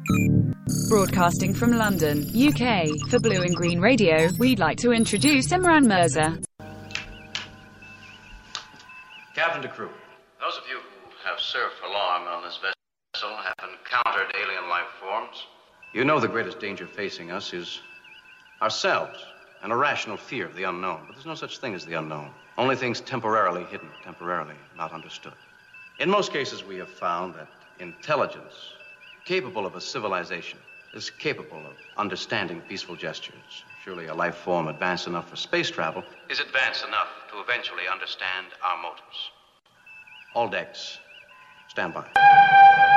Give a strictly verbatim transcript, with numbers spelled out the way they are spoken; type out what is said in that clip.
Broadcasting from London, U K, for Blue and Green Radio, we'd like to introduce Imran Mirza. Captain to crew. Those of you who have surfed for long on this vessel have encountered alien life forms. You know the greatest danger facing us is ourselves, an irrational fear of the unknown. But there's no such thing as the unknown. Only things temporarily hidden, temporarily not understood. In most cases, we have found that intelligence, capable of a civilization, is capable of understanding peaceful gestures. Surely a life form advanced enough for space travel is advanced enough to eventually understand our motives. All decks, stand by.